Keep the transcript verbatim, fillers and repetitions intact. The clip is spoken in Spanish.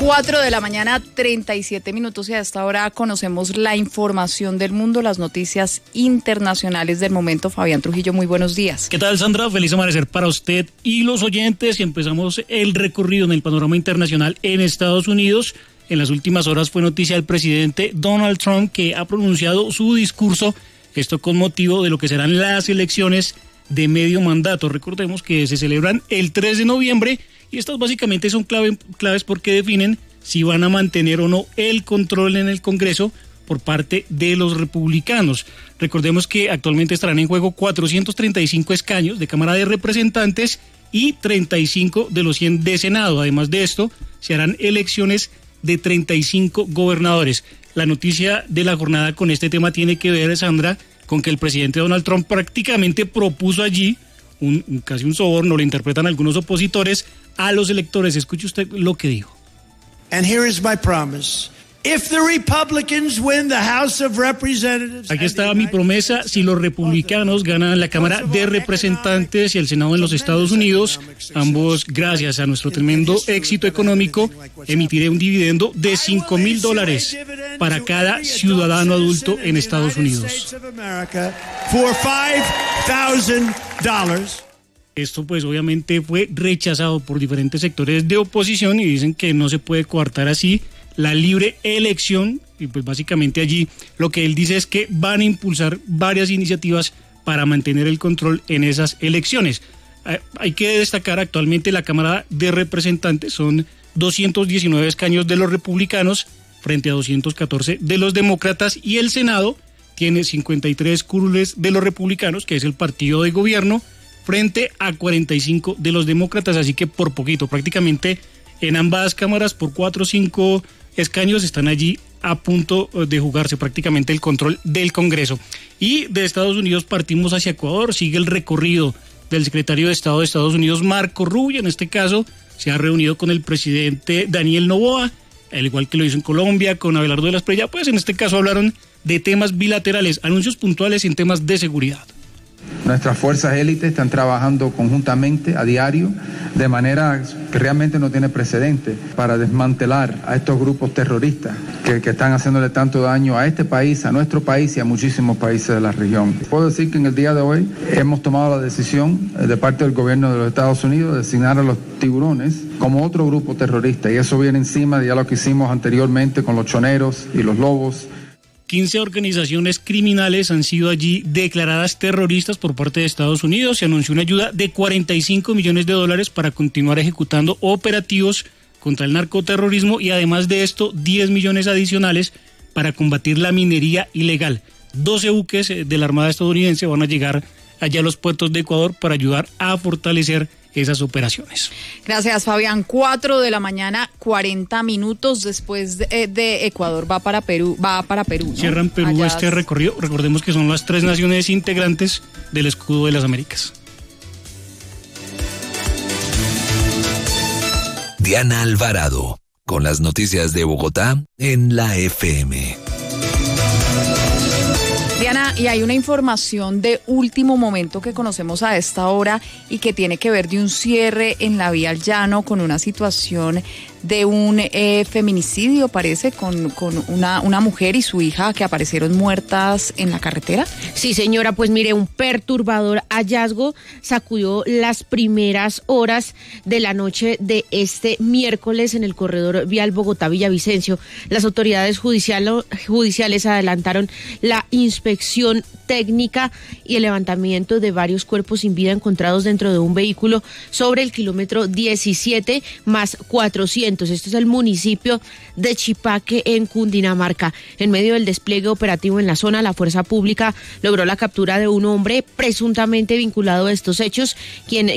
cuatro de la mañana, treinta y siete minutos, y a esta hora conocemos la información del mundo, las noticias internacionales del momento. Fabián Trujillo, muy buenos días. ¿Qué tal, Sandra? Feliz amanecer para usted y los oyentes, y empezamos el recorrido en el panorama internacional en Estados Unidos. En las últimas horas fue noticia el presidente Donald Trump, que ha pronunciado su discurso, esto con motivo de lo que serán las elecciones de medio mandato. Recordemos que se celebran el tres de noviembre, y estas básicamente son clave, claves porque definen si van a mantener o no el control en el Congreso por parte de los republicanos. Recordemos que actualmente estarán en juego cuatrocientos treinta y cinco escaños de Cámara de Representantes y treinta y cinco de los cien de Senado. Además de esto, se harán elecciones de treinta y cinco gobernadores. La noticia de la jornada con este tema tiene que ver, Sandra, con que el presidente Donald Trump prácticamente propuso allí un, un casi un soborno, lo interpretan algunos opositores, a los electores. Escuche usted lo que dijo. And here is my promise. If the Republicans win the House of Representatives. Aquí está mi promesa: si los republicanos ganan la Cámara de Representantes y el Senado en los Estados Unidos, ambos gracias a nuestro tremendo éxito económico, emitiré un dividendo de cinco mil dólares para cada ciudadano adulto en Estados Unidos. Esto pues obviamente fue rechazado por diferentes sectores de oposición y dicen que no se puede coartar así la libre elección, y pues básicamente allí lo que él dice es que van a impulsar varias iniciativas para mantener el control en esas elecciones. Hay que destacar actualmente la Cámara de Representantes son doscientos diecinueve escaños de los republicanos frente a doscientos catorce de los demócratas, y el Senado tiene cincuenta y tres curules de los republicanos, que es el partido de gobierno, frente a cuarenta y cinco de los demócratas, así que por poquito, prácticamente en ambas cámaras por cuatro o cinco escaños están allí a punto de jugarse prácticamente el control del Congreso. Y de Estados Unidos partimos hacia Ecuador. Sigue el recorrido del secretario de Estado de Estados Unidos, Marco Rubio. En este caso se ha reunido con el presidente Daniel Noboa, al igual que lo hizo en Colombia con Abelardo de la Espriella. Pues en este caso hablaron de temas bilaterales, anuncios puntuales en temas de seguridad. Nuestras fuerzas élites están trabajando conjuntamente a diario de manera que realmente no tiene precedente para desmantelar a estos grupos terroristas que, que están haciéndole tanto daño a este país, a nuestro país y a muchísimos países de la región. Puedo decir que en el día de hoy hemos tomado la decisión de parte del gobierno de los Estados Unidos de designar a los tiburones como otro grupo terrorista, y eso viene encima de ya lo que hicimos anteriormente con los choneros y los lobos. quince organizaciones criminales han sido allí declaradas terroristas por parte de Estados Unidos. Se anunció una ayuda de cuarenta y cinco millones de dólares para continuar ejecutando operativos contra el narcoterrorismo, y además de esto, diez millones adicionales para combatir la minería ilegal. doce buques de la Armada estadounidense van a llegar allá a los puertos de Ecuador para ayudar a fortalecer esas operaciones. Gracias, Fabián. cuatro de la mañana, cuarenta minutos. Después de, de Ecuador va para Perú, va para Perú, ¿no? Cierran Perú Allá... este recorrido. Recordemos que son las tres naciones integrantes del escudo de las Américas. Diana Alvarado, con las noticias de Bogotá en la F M. Diana, y hay una información de último momento que conocemos a esta hora y que tiene que ver de un cierre en la vía al llano con una situación de un eh, feminicidio, parece, con, con una, una mujer y su hija que aparecieron muertas en la carretera. Sí, señora, pues mire, un perturbador hallazgo sacudió las primeras horas de la noche de este miércoles en el corredor vial Bogotá-Villavicencio. Las autoridades judicial, judiciales adelantaron la inspección técnica y el levantamiento de varios cuerpos sin vida encontrados dentro de un vehículo sobre el kilómetro diecisiete más cuatrocientos. Esto es el municipio de Chipaque, en Cundinamarca. En medio del despliegue operativo en la zona, la fuerza pública logró la captura de un hombre presuntamente vinculado a estos hechos, quien